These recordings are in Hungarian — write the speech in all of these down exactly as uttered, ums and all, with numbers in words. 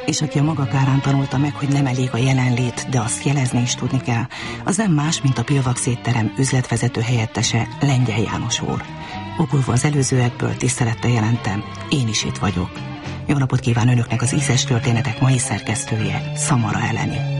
és aki a maga kárán tanulta meg, hogy nem elég a jelenlét, de azt jelezni is tudni kell, az nem más, mint a Pilvax étterem üzletvezető helyettese, Lengyel János úr. Okulva az előzőekből tisztelettel jelentem, én is itt vagyok. Jó napot kíván önöknek az Ízes Történetek mai szerkesztője, Szamara Eleni.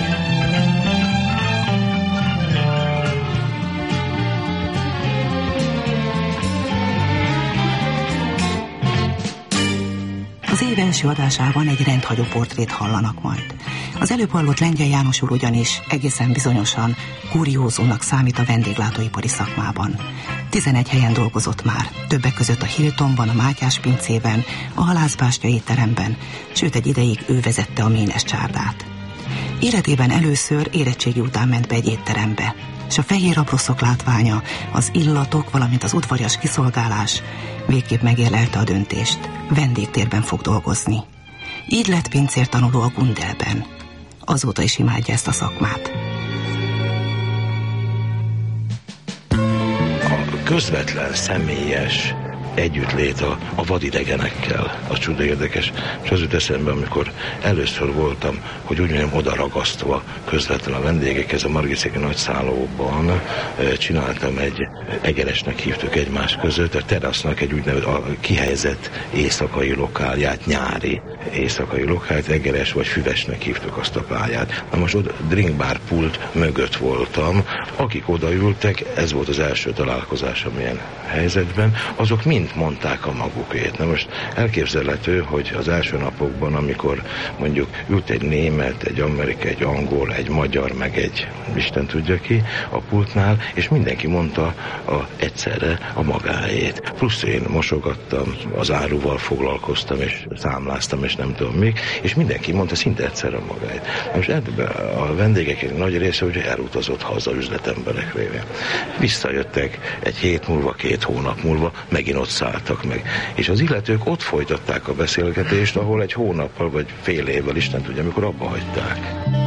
Az év első adásában egy rendhagyó portrét hallanak majd. Az előbb hallott Lengyel János úr ugyanis egészen bizonyosan kuriózumnak számít a vendéglátóipari szakmában. tizenegy helyen dolgozott már, többek között a Hiltonban, a Mátyás pincében, a Halászbástya étteremben, sőt egy ideig ő vezette a Ménes csárdát. Életében először érettségi után ment be egy étterembe, és a fehér abroszok látványa, az illatok, valamint az udvarias kiszolgálás végképp megérlelte a döntést. Vendégtérben fog dolgozni. Így lett pincértanuló a Gundelben. Azóta is imádja ezt a szakmát. A közvetlen, személyes együttlét a, a vadidegenekkel, az csuda érdekes, és az jut eszembe, amikor először voltam, hogy úgy mondjam, oda ragasztva közvetlen a vendégekhez, a Margitszéki nagyszállóban e, csináltam egy, Egeresnek hívtuk egymás között, a terasznak egy úgynevezett a kihelyezett éjszakai lokálját, nyári éjszakai lokálját, Egeres vagy Füvesnek hívtuk azt a pályát. Na most ott drinkbar pult mögött voltam, akik odaültek, ez volt az első találkozásom ilyen helyzetben, azok mind mondták a magukét. Na most elképzelhető, hogy az első napokban, amikor mondjuk ült egy német, egy amerikai, egy angol, egy magyar, meg egy Isten tudja ki a pultnál, és mindenki mondta a, egyszerre a magáét. Plusz én mosogattam, az áruval foglalkoztam, és számláztam, és nem tudom még, és mindenki mondta szinte egyszerre a magáét. Na most ebben a vendégek nagy része ugye elutazott haza üzletemberek révén. Visszajöttek egy hét múlva, két hónap múlva, megint ott szálltak meg. És az illetők ott folytatták a beszélgetést, ahol egy hónappal vagy fél évvel, Isten tudja, amikor abba hagyták.